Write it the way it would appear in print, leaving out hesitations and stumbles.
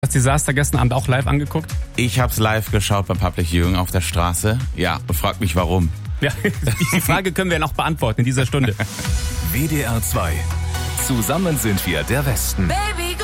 Hast du Disaster gestern Abend auch live angeguckt? Ich hab's live geschaut bei Public Viewing auf der Straße. Ja, und frag mich warum. Ja, die Frage können wir noch beantworten in dieser Stunde. WDR 2. Zusammen sind wir der Westen. Baby.